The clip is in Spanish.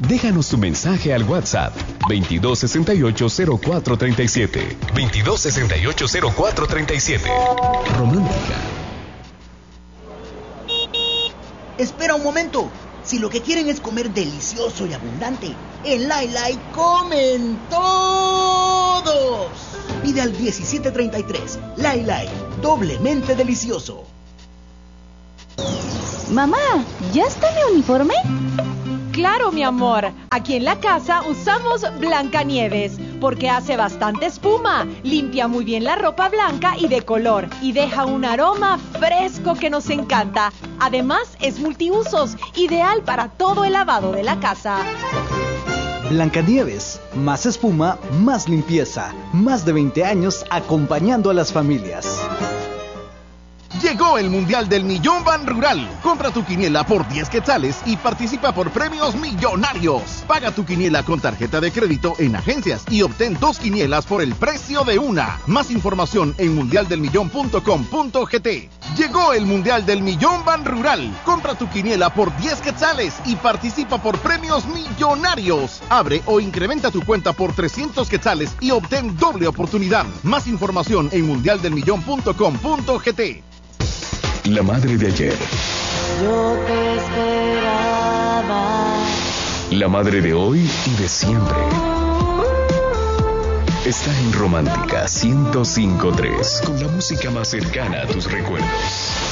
Déjanos tu mensaje al WhatsApp 2268-0437. 2268-0437. Romántica. Espera un momento. Si lo que quieren es comer delicioso y abundante, en Lai Lai comen todos. Pide al 1733. Lai Lai, doblemente delicioso. Mamá, ¿ya está mi uniforme? Claro, mi amor. Aquí en la casa usamos Blancanieves porque hace bastante espuma, limpia muy bien la ropa blanca y de color y deja un aroma fresco que nos encanta. Además, es multiusos, ideal para todo el lavado de la casa. Blancanieves, más espuma, más limpieza. Más de 20 años acompañando a las familias. Llegó el Mundial del Millón Ban Rural. Compra tu quiniela por 10 quetzales y participa por premios millonarios. Paga tu quiniela con tarjeta de crédito en agencias y obtén 2 quinielas por el precio de una. Más información en mundialdelmillón.com.gt. Llegó el Mundial del Millón Ban Rural. Compra tu quiniela por 10 quetzales y participa por premios millonarios. Abre o incrementa tu cuenta por 300 quetzales y obtén doble oportunidad. Más información en mundialdelmillón.com.gt. La madre de ayer. Yo te esperaba. La madre de hoy y de siempre. Está en Romántica 105.3, con la música más cercana a tus recuerdos.